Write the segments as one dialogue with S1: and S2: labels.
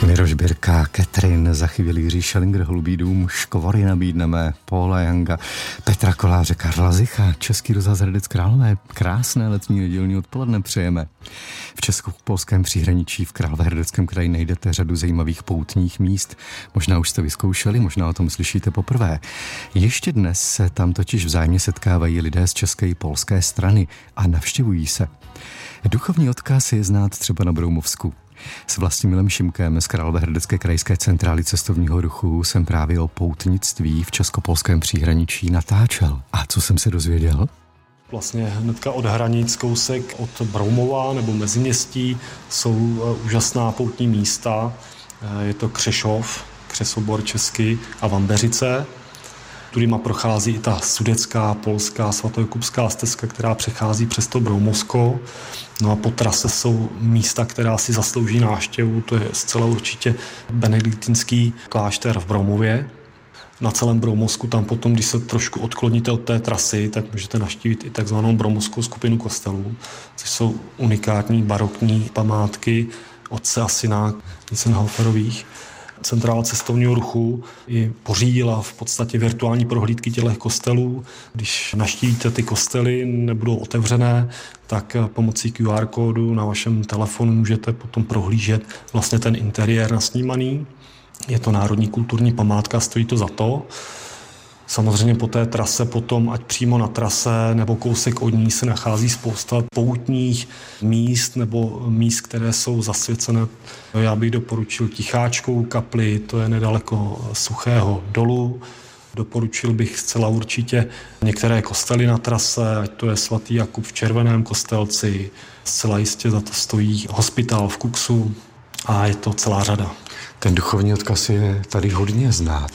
S1: Miroš Birka, Catherine, za chvíli Jiří Šelinger, Holubý dům, Škvory nabídneme, Paula Younga, Petra Koláře, Karla Zicha, Český rozhlas Hradec Králové. Krásné letní nedělní odpoledne přejeme. V česko-polském příhraničí v Královéhradeckém kraji najdete řadu zajímavých poutních míst. Možná už jste vyzkoušeli, možná o tom slyšíte poprvé. Ještě dnes se tam totiž vzájemně setkávají lidé z české i polské strany a navštěvují se. Duchovní odkaz je znát třeba na Broumovsku. S Vlastimilem Šimkem z Královéhradecké krajské centrály cestovního ruchu jsem právě o poutnictví v česko-polském příhraničí natáčel. A co jsem se dozvěděl?
S2: Vlastně hnedka od hranic, kousek od Broumova nebo Meziměstí jsou úžasná poutní místa. Je to Křešov, Křesobor česky, a Vambeřice. Tudyma prochází i ta sudecká, polská, svatojakubská stezka, která přechází přes to Broumovsko. No a po trase jsou místa, která si zaslouží návštěvu. To je zcela určitě benediktinský klášter v Broumově. Na celém Broumovsku tam potom, když se trošku odkloníte od té trasy, tak můžete navštívit i takzvanou broumovskou skupinu kostelů, což jsou unikátní barokní památky otce a syna Witzenhoferových. Centrála cestovního ruchu i pořídila v podstatě virtuální prohlídky těchto kostelů. Když navštívíte ty kostely, nebudou otevřené, tak pomocí QR kódu na vašem telefonu můžete potom prohlížet vlastně ten interiér nasnímaný. Je to národní kulturní památka, stojí to za to. Samozřejmě po té trase potom, ať přímo na trase nebo kousek od ní, se nachází spousta poutních míst nebo míst, které jsou zasvěcené. Já bych doporučil Ticháčkovou kapli, to je nedaleko Suchého dolu. Doporučil bych zcela určitě některé kostely na trase, ať to je svatý Jakub v Červeném Kostelci, zcela jistě za to stojí Hospitál v Kuksu a je to celá řada.
S1: Ten duchovní odkaz je tady hodně znát.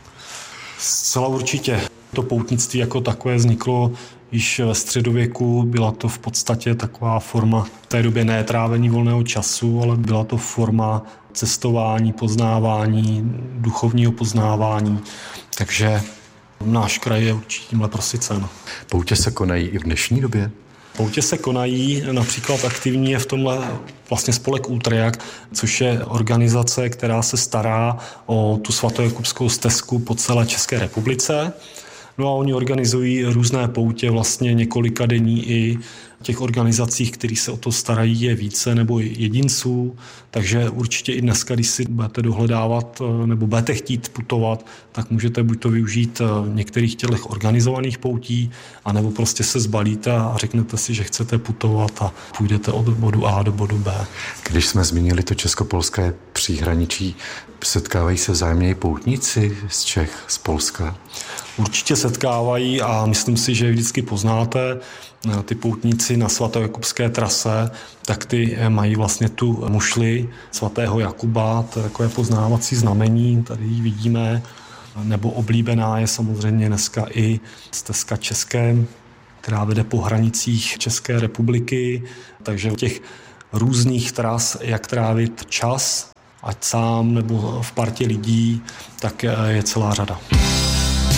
S2: Zcela určitě. To poutnictví jako takové vzniklo již ve středověku. Byla to v podstatě taková forma v té době ne trávení volného času, ale byla to forma cestování, poznávání, duchovního poznávání. Takže náš kraj je určitě tímhle prosycen.
S1: Poutě se konají i v dnešní době?
S2: Poutě se konají, například aktivní je v tomhle vlastně spolek Ultrajak, což je organizace, která se stará o tu svatojakubskou stezku po celé České republice. No a oni organizují různé poutě, vlastně několika denní i těch organizacích, které se o to starají, je více nebo jedinců, takže určitě i dneska, když si budete dohledávat nebo budete chtít putovat, tak můžete buď to využít některých těch organizovaných poutí, anebo prostě se zbalíte a řeknete si, že chcete putovat a půjdete od bodu A do bodu B.
S1: Když jsme zmínili to česko-polské příhraničí, setkávají se vzájemně i poutníci z Čech, z Polska?
S2: Určitě setkávají a myslím si, že vždycky poznáte. Ty poutníci na svatojakubské trase, tak ty mají vlastně tu mušli svatého Jakuba, to je takové poznávací znamení, tady ji vidíme, nebo oblíbená je samozřejmě dneska i stezka České, která vede po hranicích České republiky, takže těch různých tras, jak trávit čas, ať sám nebo v partě lidí, tak je celá řada.